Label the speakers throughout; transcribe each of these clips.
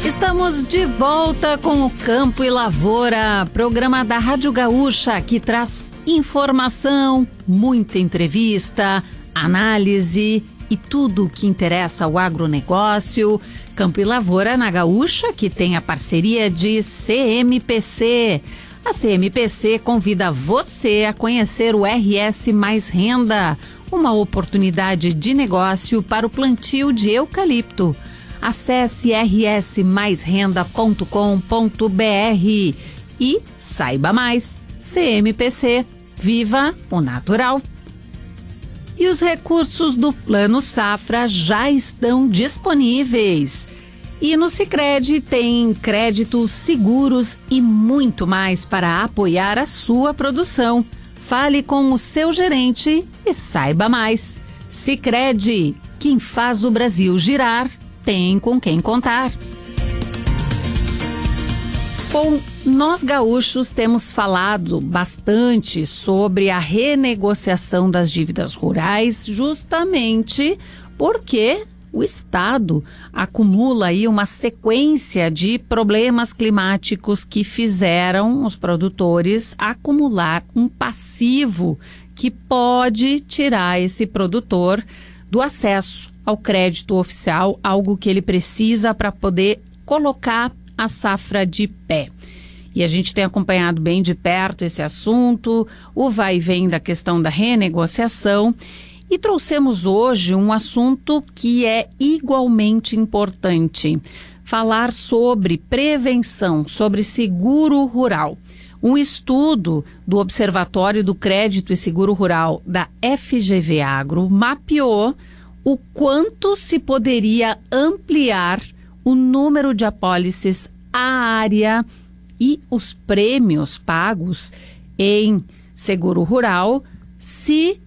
Speaker 1: Estamos de volta com o Campo e Lavoura, programa da Rádio Gaúcha que traz informação, muita entrevista, análise e tudo o que interessa ao agronegócio. Campo e Lavoura na Gaúcha, que tem a parceria de CMPC. A CMPC convida você a conhecer o RS Mais Renda, uma oportunidade de negócio para o plantio de eucalipto. Acesse rsmaisrenda.com.br e saiba mais. CMPC, viva o natural. E os recursos do Plano Safra já estão disponíveis. E no Sicredi tem créditos, seguros e muito mais para apoiar a sua produção. Fale com o seu gerente e saiba mais. Sicredi, quem faz o Brasil girar, tem com quem contar. Bom, nós gaúchos temos falado bastante sobre a renegociação das dívidas rurais, justamente porque o Estado acumula aí uma sequência de problemas climáticos que fizeram os produtores acumular um passivo que pode tirar esse produtor do acesso ao crédito oficial, algo que ele precisa para poder colocar a safra de pé. E a gente tem acompanhado bem de perto esse assunto, o vai e vem da questão da renegociação, e trouxemos hoje um assunto que é igualmente importante, falar sobre prevenção, sobre seguro rural. Um estudo do Observatório do Crédito e Seguro Rural da FGV Agro mapeou o quanto se poderia ampliar o número de apólices, a área e os prêmios pagos em seguro rural se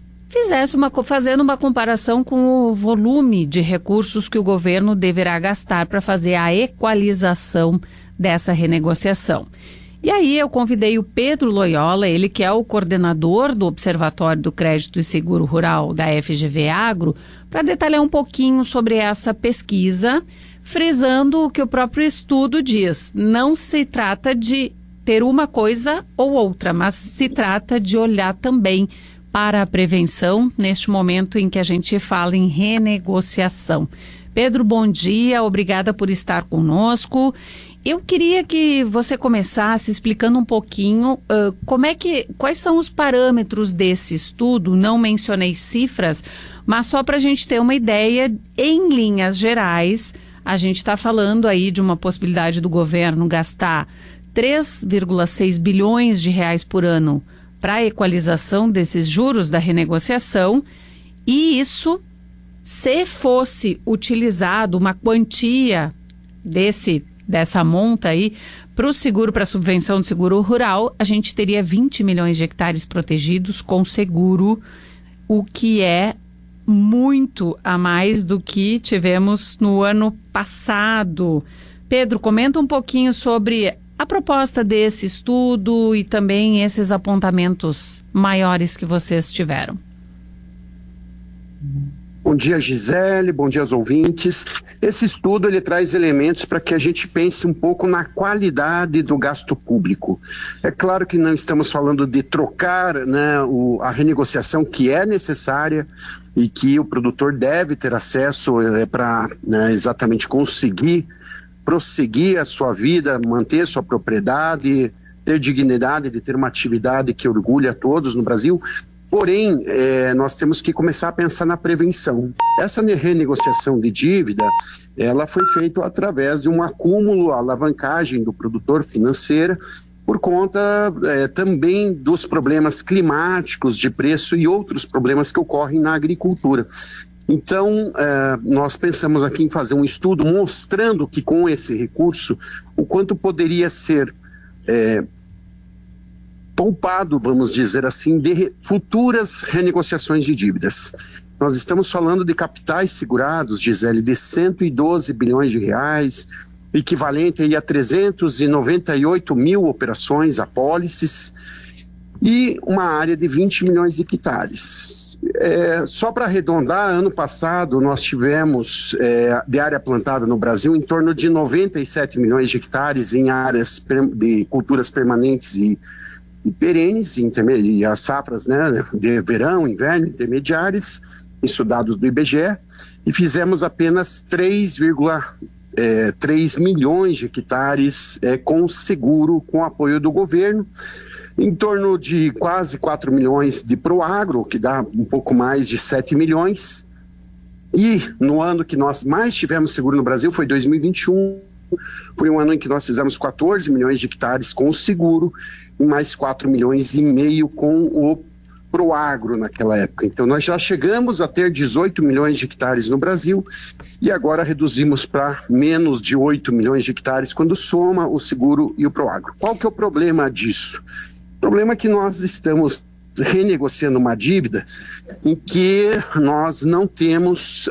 Speaker 1: fazendo uma comparação com o volume de recursos que o governo deverá gastar para fazer a equalização dessa renegociação. E aí eu convidei o Pedro Loyola, ele que é o coordenador do Observatório do Crédito e Seguro Rural da FGV Agro, para detalhar um pouquinho sobre essa pesquisa, frisando o que o próprio estudo diz. Não se trata de ter uma coisa ou outra, mas se trata de olhar também para a prevenção neste momento em que a gente fala em renegociação. Pedro, bom dia, obrigada por estar conosco. Eu queria que você começasse explicando um pouquinho quais são os parâmetros desse estudo. Não mencionei cifras, mas só para a gente ter uma ideia, em linhas gerais, a gente está falando aí de uma possibilidade do governo gastar 3,6 bilhões de reais por ano para a equalização desses juros da renegociação, e isso, se fosse utilizado uma quantia dessa monta aí para o seguro, para a subvenção do seguro rural, a gente teria 20 milhões de hectares protegidos com seguro, o que é muito a mais do que tivemos no ano passado. Pedro, comenta um pouquinho sobre a proposta desse estudo e também esses apontamentos maiores que vocês tiveram.
Speaker 2: Bom dia, Gisele, bom dia aos ouvintes. Esse estudo ele traz elementos para que a gente pense um pouco na qualidade do gasto público. É claro que não estamos falando de trocar, né, a renegociação que é necessária e que o produtor deve ter acesso para exatamente conseguir prosseguir a sua vida, manter sua propriedade, ter dignidade de ter uma atividade que orgulha a todos no Brasil. Porém, nós temos que começar a pensar na prevenção. Essa renegociação de dívida, ela foi feita através de um acúmulo, alavancagem do produtor financeira, por conta também dos problemas climáticos de preço e outros problemas que ocorrem na agricultura. Então, nós pensamos aqui em fazer um estudo mostrando que com esse recurso, o quanto poderia ser poupado, vamos dizer assim, de futuras renegociações de dívidas. Nós estamos falando de capitais segurados, Gisele, de 112 bilhões de reais, equivalente aí a 398 mil operações, apólices, e uma área de 20 milhões de hectares. Só para arredondar, ano passado nós tivemos de área plantada no Brasil em torno de 97 milhões de hectares em áreas de culturas permanentes e perenes, e as safras, né, de verão, inverno, intermediárias, isso dados do IBGE, e fizemos apenas 3,3 milhões de hectares com seguro, com apoio do governo, em torno de quase 4 milhões de Proagro, que dá um pouco mais de 7 milhões. E no ano que nós mais tivemos seguro no Brasil foi 2021, foi um ano em que nós fizemos 14 milhões de hectares com o seguro e mais 4 milhões e meio com o Proagro naquela época. Então nós já chegamos a ter 18 milhões de hectares no Brasil e agora reduzimos para menos de 8 milhões de hectares quando soma o seguro e o Proagro. Qual que é o problema disso? O problema é que nós estamos renegociando uma dívida em que nós não temos,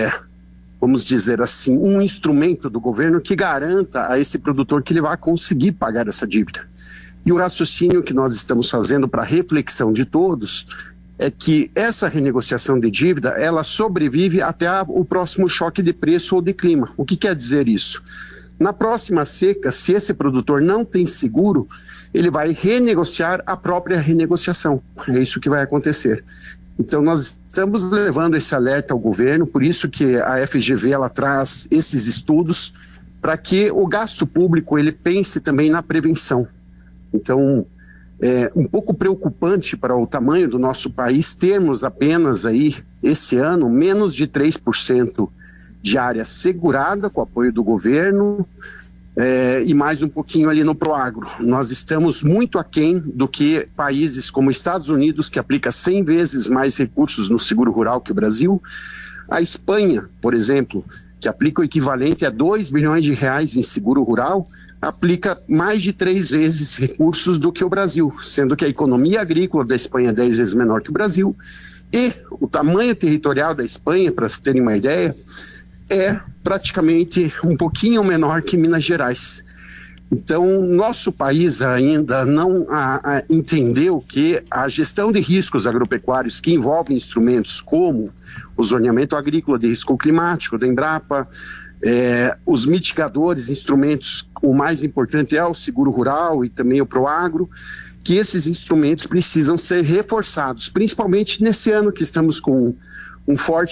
Speaker 2: vamos dizer assim, um instrumento do governo que garanta a esse produtor que ele vai conseguir pagar essa dívida. E o raciocínio que nós estamos fazendo para reflexão de todos é que essa renegociação de dívida, ela sobrevive até o próximo choque de preço ou de clima. O que quer dizer isso? Na próxima seca, se esse produtor não tem seguro, ele vai renegociar a própria renegociação. É isso que vai acontecer. Então nós estamos levando esse alerta ao governo, por isso que a FGV ela traz esses estudos para que o gasto público ele pense também na prevenção. Então é um pouco preocupante para o tamanho do nosso país termos apenas aí esse ano menos de 3% de área segurada com apoio do governo, e mais um pouquinho ali no Proagro. Nós estamos muito aquém do que países como Estados Unidos, que aplica 100 vezes mais recursos no seguro rural que o Brasil, a Espanha, por exemplo, que aplica o equivalente a 2 bilhões de reais em seguro rural, aplica mais de 3 vezes recursos do que o Brasil, sendo que a economia agrícola da Espanha é 10 vezes menor que o Brasil, e o tamanho territorial da Espanha, para terem uma ideia, é praticamente um pouquinho menor que Minas Gerais. Então, nosso país ainda não entendeu que a gestão de riscos agropecuários que envolvem instrumentos como o zoneamento agrícola de risco climático da Embrapa, os mitigadores, instrumentos, o mais importante é o seguro rural e também o Proagro, que esses instrumentos precisam ser reforçados, principalmente nesse ano que estamos com um forte